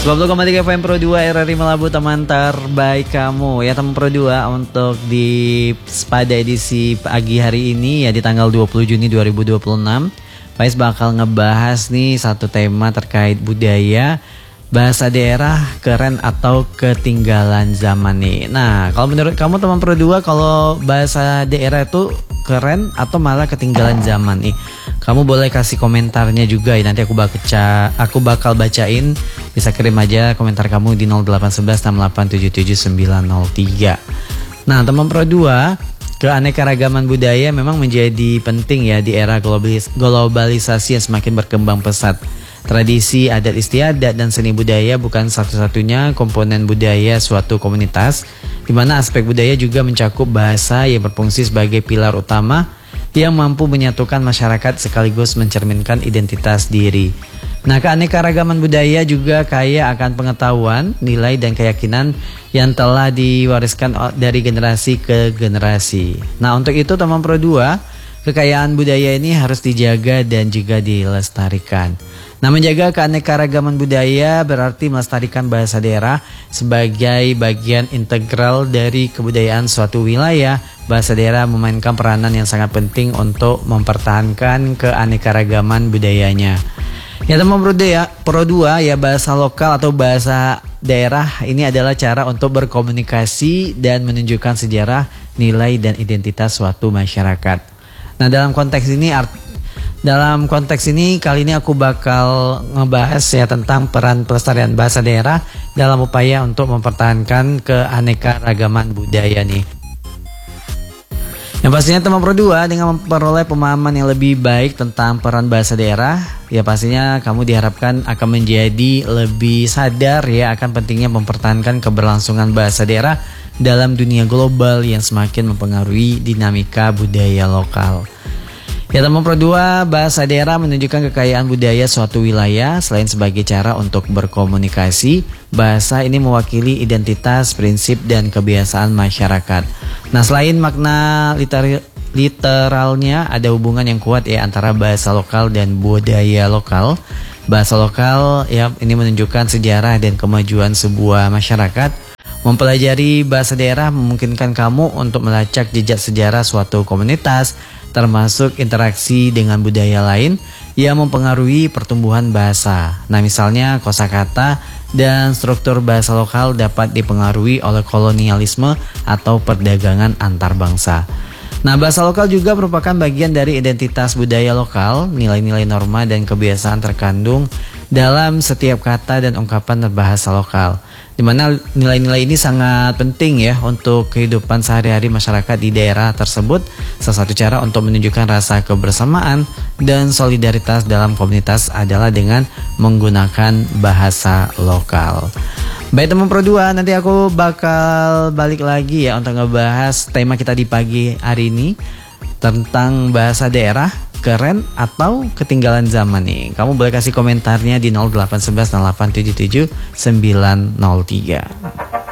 90,3 FM Pro 2 RRI Melabu, teman terbaik kamu. Ya teman Pro 2, untuk di pada edisi pagi hari ini ya di tanggal 20 Juni 2026 Faiz bakal ngebahas nih satu tema terkait budaya, bahasa daerah keren atau ketinggalan zaman nih. Nah, kalau menurut kamu teman Pro 2, kalau bahasa daerah itu keren atau malah ketinggalan zaman nih? Kamu boleh kasih komentarnya juga ya, nanti aku bakal bacain. Bisa kirim aja komentar kamu di 081168779903. Nah, teman Pro 2, keanekaragaman budaya memang menjadi penting ya di era globalisasi yang semakin berkembang pesat. Tradisi, adat istiadat, dan seni budaya bukan satu-satunya komponen budaya suatu komunitas, di mana aspek budaya juga mencakup bahasa yang berfungsi sebagai pilar utama yang mampu menyatukan masyarakat sekaligus mencerminkan identitas diri. Nah, keanekaragaman budaya juga kaya akan pengetahuan, nilai, dan keyakinan yang telah diwariskan dari generasi ke generasi. Nah, untuk itu teman Pro 2, kekayaan budaya ini harus dijaga dan juga dilestarikan. Nah, menjaga keanekaragaman budaya berarti melestarikan bahasa daerah sebagai bagian integral dari kebudayaan suatu wilayah. Bahasa daerah memainkan peranan yang sangat penting untuk mempertahankan keanekaragaman budayanya. Ya teman Pro 2 ya, bahasa lokal atau bahasa daerah ini adalah cara untuk berkomunikasi dan menunjukkan sejarah, nilai, dan identitas suatu masyarakat. Nah, dalam konteks ini kali ini aku bakal ngebahas ya tentang peran pelestarian bahasa daerah dalam upaya untuk mempertahankan keanekaragaman budaya nih. Yang pastinya teman Pro 2, dengan memperoleh pemahaman yang lebih baik tentang peran bahasa daerah, ya pastinya kamu diharapkan akan menjadi lebih sadar ya akan pentingnya mempertahankan keberlangsungan bahasa daerah dalam dunia global yang semakin mempengaruhi dinamika budaya lokal. Ya teman Pro 2, bahasa daerah menunjukkan kekayaan budaya suatu wilayah. Selain sebagai cara untuk berkomunikasi, bahasa ini mewakili identitas, prinsip, dan kebiasaan masyarakat. Nah, selain makna literalnya, ada hubungan yang kuat ya antara bahasa lokal dan budaya lokal. Bahasa lokal ya ini menunjukkan sejarah dan kemajuan sebuah masyarakat. Mempelajari bahasa daerah memungkinkan kamu untuk melacak jejak sejarah suatu komunitas, termasuk interaksi dengan budaya lain yang mempengaruhi pertumbuhan bahasa. Nah, misalnya kosakata dan struktur bahasa lokal dapat dipengaruhi oleh kolonialisme atau perdagangan antar bangsa. Nah, bahasa lokal juga merupakan bagian dari identitas budaya lokal. Nilai-nilai, norma, dan kebiasaan terkandung dalam setiap kata dan ungkapan berbahasa lokal, di mana nilai-nilai ini sangat penting ya untuk kehidupan sehari-hari masyarakat di daerah tersebut. Salah satu cara untuk menunjukkan rasa kebersamaan dan solidaritas dalam komunitas adalah dengan menggunakan bahasa lokal. Baik teman Pro 2, nanti aku bakal balik lagi ya untuk ngebahas tema kita di pagi hari ini tentang bahasa daerah keren atau ketinggalan zaman nih. Kamu boleh kasih komentarnya di 0811 877 903.